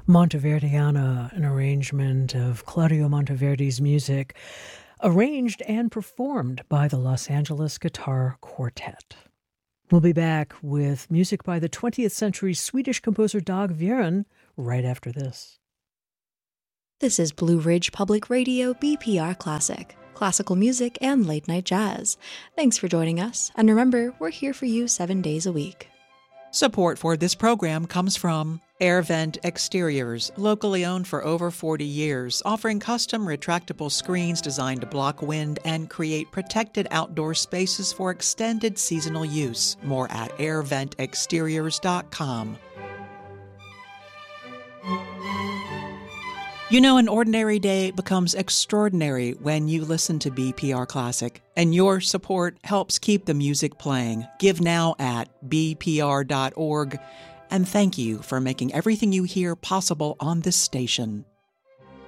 Monteverdiana, an arrangement of Claudio Monteverdi's music, arranged and performed by the Los Angeles Guitar Quartet. We'll be back with music by the 20th century Swedish composer Dag Viren right after this. This is Blue Ridge Public Radio BPR Classic, classical music and late-night jazz. Thanks for joining us, and remember, we're here for you 7 days a week. Support for this program comes from AirVent Exteriors, locally owned for over 40 years, offering custom retractable screens designed to block wind and create protected outdoor spaces for extended seasonal use. More at airventexteriors.com. You know, an ordinary day becomes extraordinary when you listen to BPR Classic, and your support helps keep the music playing. Give now at bpr.org, and thank you for making everything you hear possible on this station.